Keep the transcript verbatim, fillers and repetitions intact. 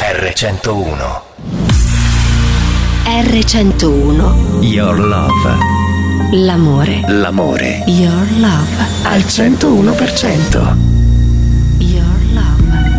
erre centouno. erre centouno. Your love. L'amore. L'amore. Your love. Al centouno per cento.